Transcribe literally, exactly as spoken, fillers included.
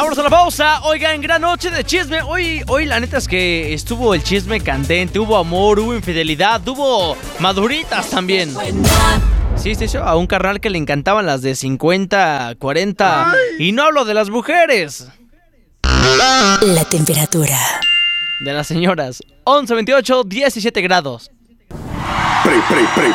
Vamos a la pausa. Oigan, gran noche de chisme. Hoy, hoy la neta es que estuvo el chisme candente. Hubo amor, hubo infidelidad, hubo maduritas también. Sí, sí, sí, a un carnal que le encantaban las de cincuenta, cuarenta. Ay. Y no hablo de las mujeres. La temperatura de las señoras: once, veintiocho, diecisiete grados. Pre, pre, pre,